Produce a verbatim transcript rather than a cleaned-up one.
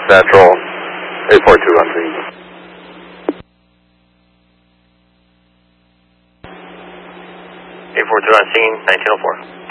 Central, eight four two on scene. eight four two on scene, nineteen oh four.